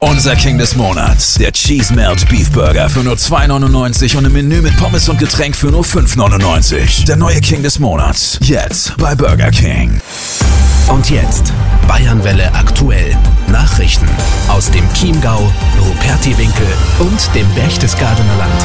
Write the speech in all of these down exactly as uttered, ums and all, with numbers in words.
Unser King des Monats, der Cheese Melt Beef Burger für nur zwei neunundneunzig und im Menü mit Pommes und Getränk für nur fünf neunundneunzig. Der neue King des Monats, jetzt bei Burger King. Und jetzt Bayernwelle aktuell. Nachrichten aus dem Chiemgau, Rupertiwinkel und dem Berchtesgadener Land.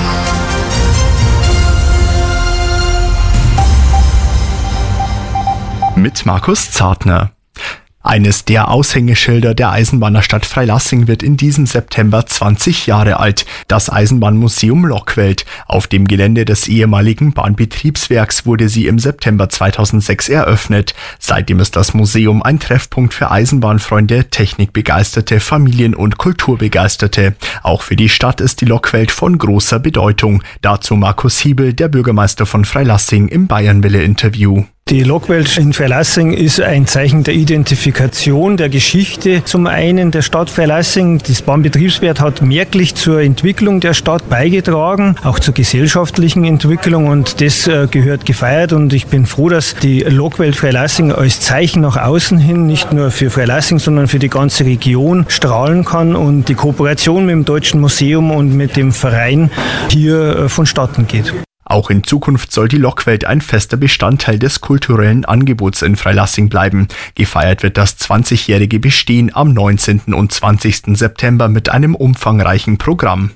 Mit Markus Zartner. Eines der Aushängeschilder der Eisenbahnerstadt Freilassing wird in diesem September zwanzig Jahre alt. Das Eisenbahnmuseum Lokwelt. Auf dem Gelände des ehemaligen Bahnbetriebswerks wurde sie im September zweitausendsechs eröffnet. Seitdem ist das Museum ein Treffpunkt für Eisenbahnfreunde, Technikbegeisterte, Familien- und Kulturbegeisterte. Auch für die Stadt ist die Lokwelt von großer Bedeutung. Dazu Markus Hiebel, der Bürgermeister von Freilassing, im Bayernwelle-Interview. Die Lokwelt in Freilassing ist ein Zeichen der Identifikation, der Geschichte zum einen der Stadt Freilassing. Das Bahnbetriebswerk hat merklich zur Entwicklung der Stadt beigetragen, auch zur gesellschaftlichen Entwicklung, und das gehört gefeiert, und ich bin froh, dass die Lokwelt Freilassing als Zeichen nach außen hin nicht nur für Freilassing, sondern für die ganze Region strahlen kann und die Kooperation mit dem Deutschen Museum und mit dem Verein hier vonstatten geht. Auch in Zukunft soll die Lokwelt ein fester Bestandteil des kulturellen Angebots in Freilassing bleiben. Gefeiert wird das zwanzigjährige Bestehen am neunzehnten und zwanzigsten September mit einem umfangreichen Programm.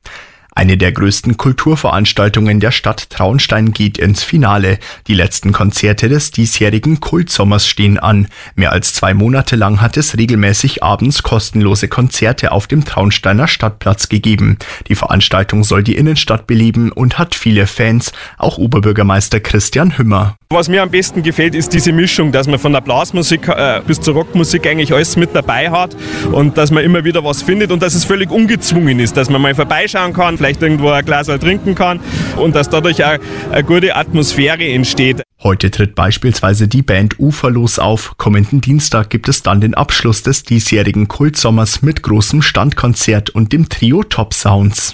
Eine der größten Kulturveranstaltungen der Stadt Traunstein geht ins Finale. Die letzten Konzerte des diesjährigen Kultsommers stehen an. Mehr als zwei Monate lang hat es regelmäßig abends kostenlose Konzerte auf dem Traunsteiner Stadtplatz gegeben. Die Veranstaltung soll die Innenstadt beleben und hat viele Fans, auch Oberbürgermeister Christian Hümmer. Was mir am besten gefällt, ist diese Mischung, dass man von der Blasmusik äh, bis zur Rockmusik eigentlich alles mit dabei hat und dass man immer wieder was findet und dass es völlig ungezwungen ist, dass man mal vorbeischauen kann, vielleicht irgendwo ein Glas trinken kann und dass dadurch auch eine gute Atmosphäre entsteht. Heute tritt beispielsweise die Band Uferlos auf. Kommenden Dienstag gibt es dann den Abschluss des diesjährigen Kultsommers mit großem Standkonzert und dem Trio Top Sounds.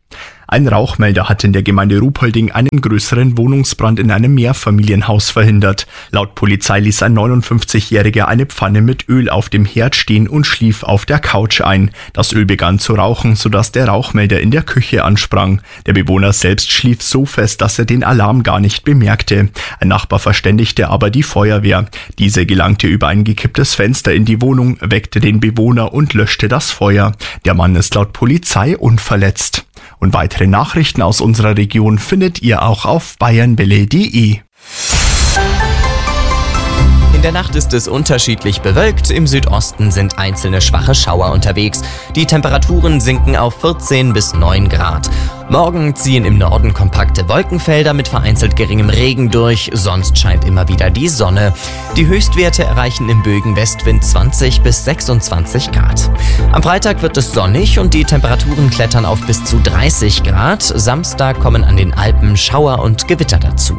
Ein Rauchmelder hat in der Gemeinde Ruhpolding einen größeren Wohnungsbrand in einem Mehrfamilienhaus verhindert. Laut Polizei ließ ein neunundfünfzigjähriger eine Pfanne mit Öl auf dem Herd stehen und schlief auf der Couch ein. Das Öl begann zu rauchen, sodass der Rauchmelder in der Küche ansprang. Der Bewohner selbst schlief so fest, dass er den Alarm gar nicht bemerkte. Ein Nachbar verständigte aber die Feuerwehr. Diese gelangte über ein gekipptes Fenster in die Wohnung, weckte den Bewohner und löschte das Feuer. Der Mann ist laut Polizei unverletzt. Und weitere Nachrichten aus unserer Region findet ihr auch auf bayernwelle punkt de. In der Nacht ist es unterschiedlich bewölkt, im Südosten sind einzelne schwache Schauer unterwegs. Die Temperaturen sinken auf vierzehn bis neun Grad. Morgen ziehen im Norden kompakte Wolkenfelder mit vereinzelt geringem Regen durch, sonst scheint immer wieder die Sonne. Die Höchstwerte erreichen im Bögen-Westwind zwanzig bis sechsundzwanzig Grad. Am Freitag wird es sonnig und die Temperaturen klettern auf bis zu dreißig Grad. Samstag kommen an den Alpen Schauer und Gewitter dazu.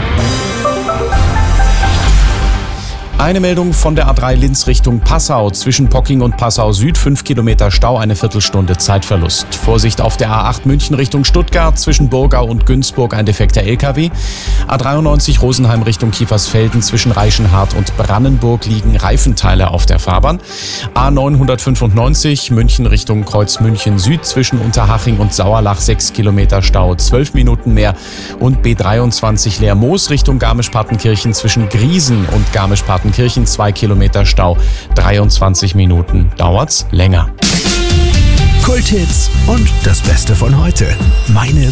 Eine Meldung von der A drei Linz Richtung Passau. Zwischen Pocking und Passau Süd fünf Kilometer Stau, eine Viertelstunde Zeitverlust. Vorsicht auf der A acht München Richtung Stuttgart. Zwischen Burgau und Günzburg ein defekter L K W. A dreiundneunzig Rosenheim Richtung Kiefersfelden. Zwischen Reichenhart und Brannenburg liegen Reifenteile auf der Fahrbahn. A neunhundertfünfundneunzig München Richtung Kreuz München Süd. Zwischen Unterhaching und Sauerlach sechs Kilometer Stau, zwölf Minuten mehr. Und B dreiundzwanzig Leermoos Richtung Garmisch-Partenkirchen. Zwischen Griesen und Garmisch-Partenkirchen Kirchen zwei Kilometer Stau, dreiundzwanzig Minuten dauert's länger. Kulthits und das Beste von heute. Meine